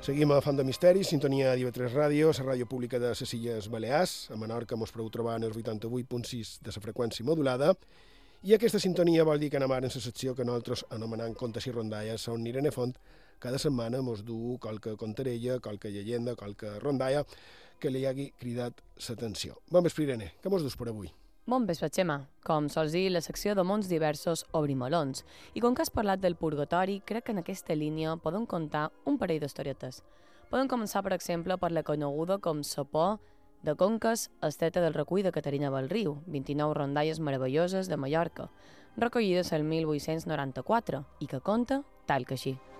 Seguim a Font de Misteri, sintonia d'IV3 Ràdio, la ràdio pública de les Illes Balears. A Menorca mos podeu trobar en el 88.6 de la freqüència modulada. I aquesta sintonia vol dir que anem ara en la secció que nosaltres anomenam Contes i Rondalles, on Irene Font cada setmana mos du qualque contarella, qualque llegenda, qualque rondalla que li hagi cridat l'atenció. Bon vespre, Irene, què mos dus per avui? Bon vespre, Xema. Com sols dir, la secció de mons diversos obri melons. I com que has parlat del purgatori, crec que en aquesta línia podem contar un parell d'historietes. Podem començar, per exemple, per la coneguda com la por de Conques, estreta del recull de Caterina Belriu, 29 rondalles meravelloses de Mallorca, recollides el 1894, i que conta tal que així.